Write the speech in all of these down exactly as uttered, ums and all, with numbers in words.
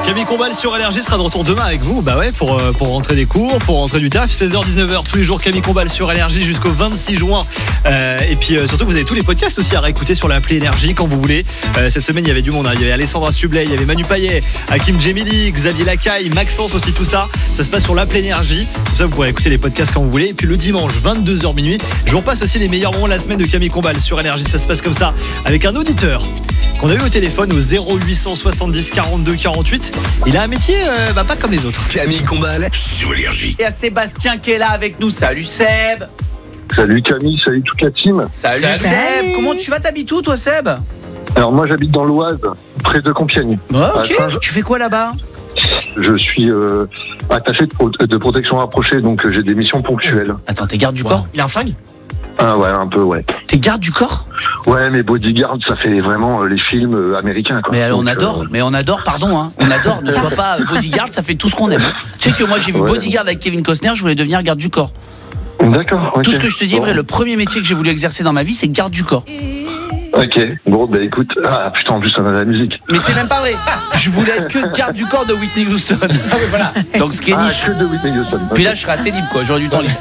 Camille Combal sur L R J sera de retour demain avec vous. Bah ouais, pour, euh, pour rentrer des cours, pour rentrer du taf. seize heures dix-neuf heures tous les jours. Camille Combal sur L R J jusqu'au vingt-six juin. Euh, et puis euh, surtout, vous avez tous les podcasts aussi à réécouter sur l'appli Énergie quand vous voulez. Euh, cette semaine, il y avait du monde. Hein. Il y avait Alessandra Sublet, il y avait Manu Payet, Hakim Djemili, Xavier Lacaille, Maxence aussi, tout ça. Ça se passe sur l'appli Énergie. Comme ça, vous pourrez écouter les podcasts quand vous voulez. Et puis le dimanche, vingt-deux heures minuit, je vous repasse aussi les meilleurs moments de la semaine de Camille Combal sur L R J. Ça se passe comme ça avec un auditeur qu'on a eu au téléphone au zéro huit cent soixante-dix quarante-deux quarante-huit. Il a un métier euh, bah, pas comme les autres. Camille Combal sur L R J. Et à Sébastien qui est là avec nous. Salut Seb. Salut Camille, salut toute la team. Salut, Salut. Seb. Comment tu vas, t'habites où toi Seb? Alors moi j'habite dans l'Oise, près de Compiègne. Oh, ok. À Saint- Tu fais quoi là-bas? Je suis euh, attaché de, pro- de protection rapprochée, donc euh, j'ai des missions ponctuelles. Attends, t'es garde du Wow. corps? Il a un flingue? Ah ouais, un peu, ouais. T'es garde du corps? Ouais, mais bodyguard, ça fait vraiment euh, les films euh, américains, quoi. Mais alors, on Donc, adore, euh, mais on adore, pardon, hein. On adore, ne sois pas bodyguard, ça fait tout ce qu'on aime. Tu sais que moi j'ai vu Ouais. bodyguard avec Kevin Costner, je voulais devenir garde du corps. D'accord, ok. Tout ce que je te dis est Bon. vrai, le premier métier que j'ai voulu exercer dans ma vie, c'est garde du corps. Ok, bon, bah écoute, ah putain, en plus on a de la musique. Mais c'est même pas vrai. Je voulais être que garde du corps de Whitney Houston. Ah oui, voilà. Donc ce qui est Ah, niche. que de Whitney Houston. Puis là, je serais assez libre, quoi. J'aurais du temps libre.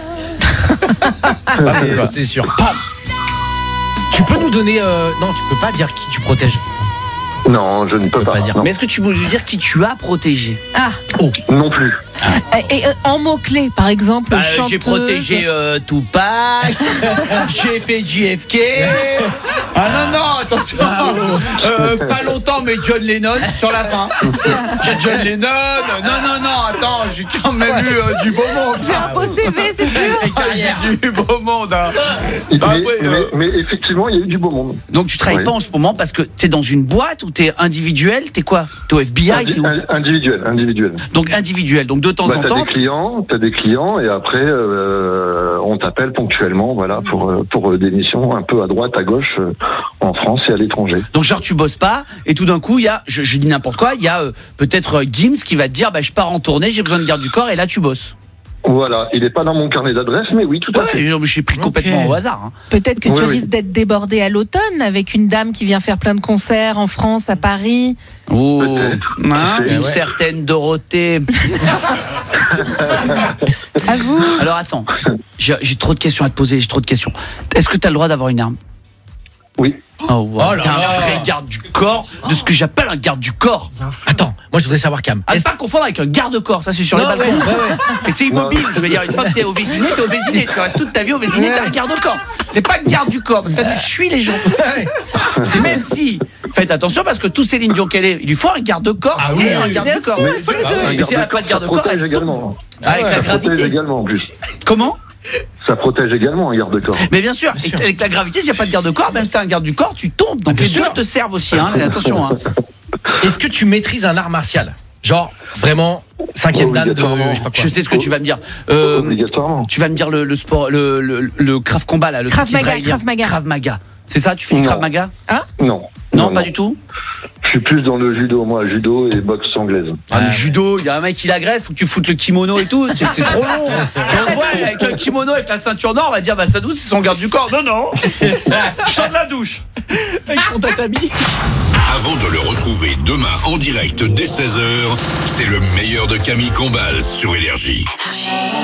C'est, c'est sûr. Pam. Tu peux nous donner... euh, Non, tu peux pas dire qui tu protèges. Non, je ne peux peux pas. pas dire. Non. Mais est-ce que tu peux nous dire qui tu as protégé? Ah, Non plus. et, et, euh, en mots-clés, par exemple, Bah, chanteuse. J'ai protégé euh, Tupac, j'ai fait J F K. Ah non, non, attention. Euh, pas longtemps, mais John Lennon sur la fin. John Lennon. Non, non, non, attends, j'ai quand même eu euh, du beau monde. J'ai un beau C V, c'est sûr. J'ai du beau monde. Hein. Mais, Bah, ouais, euh, mais, mais effectivement, il y a eu du beau monde. Donc tu travailles Ouais. pas en ce moment parce que t'es dans une boîte ou t'es individuel? T'es quoi? T'es au F B I? Indi- T'es où? in- individuel, individuel. Donc individuel, donc de temps Bah, en t'as temps. des clients, t'as des clients, et après euh, on t'appelle ponctuellement, voilà, pour euh, pour euh, des missions un peu à droite, à gauche, euh, en France et à l'étranger. Donc genre tu bosses pas et tout d'un coup il y a, je, je dis n'importe quoi, il y a euh, peut-être euh, Gims qui va te dire bah je pars en tournée, j'ai besoin de garde du corps et là tu bosses. Voilà, il est pas dans mon carnet d'adresse, mais oui, tout à Ouais, fait. je suis pris Ok. complètement au hasard. Hein. Peut-être que Oui, tu oui. risques d'être débordé à l'automne avec une dame qui vient faire plein de concerts en France, à Paris. Oh, Peut-être. hein, Peut-être. une Ouais. certaine Dorothée. À vous. Alors attends, j'ai j'ai trop de questions à te poser, j'ai trop de questions. Est-ce que tu as le droit d'avoir une arme? Oui. Oh, wow. Oh là T'es un là. vrai garde du corps, de ce que j'appelle un garde du corps. Attends, moi je voudrais savoir, Cam. À ne Est-ce- pas confondre avec un garde-corps, ça c'est sur les Non, balcons. ouais, ouais, ouais. Et c'est immobile, je veux dire, une fois que t'es au Vésiné, t'es au Vésiné. Tu restes toute ta vie au Vésiné, t'es un garde-corps. C'est pas un garde-du-corps, parce que là, tu suis les gens. C'est même si, faites attention, parce que tout Céline Dion qu'elle est, il lui faut un garde-corps Ah oui, et un oui, garde-corps. bien sûr, il faut les Ah deux. ouais. Mais si elle a pas de Ça garde-corps, protège elle tombe. également. Avec ouais, la Ça protège gravité. également en plus. Comment? Ça protège également un garde-corps. Mais bien sûr, Bien sûr. et avec la gravité, s'il n'y a pas de garde-corps, même si c'est un garde du corps, tu tombes. Donc Ah, bien les deux sûr. te servent aussi, hein. Attention, hein. Est-ce que tu maîtrises un art martial? Genre, vraiment, cinquième dan de... Obligatoirement. Je sais pas quoi. Je sais ce que tu vas me dire. Euh, Obligatoirement. tu vas me dire le, le sport, le, le, le Krav Combat, là, le Krav truc Maga, israélien. Krav Maga. Krav Maga. C'est ça, tu fais du Non. Krav Maga? Non. Non, pas du tout. Je suis plus dans le judo, moi, judo et boxe anglaise. Ah, le ouais. judo, il y a un mec qui l'agresse, faut que tu foutes le kimono et tout, c'est c'est trop long. Quand on voit avec un kimono avec la ceinture noire, on va dire bah Sadou c'est son garde du corps. Non non. Je sors de la douche. Avec son tatami. Avant de le retrouver demain en direct dès seize heures, c'est le meilleur de Camille Combal sur L R J.